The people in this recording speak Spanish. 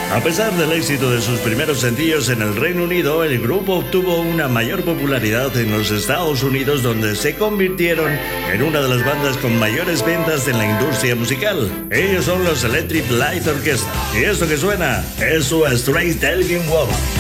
A pesar del éxito de sus primeros sencillos en el Reino Unido, el grupo obtuvo una mayor popularidad en los Estados Unidos, donde se convirtieron en una de las bandas con mayores ventas en la industria musical. Ellos son los Electric Light Orchestra, y esto que suena es su Straight Talking Woman.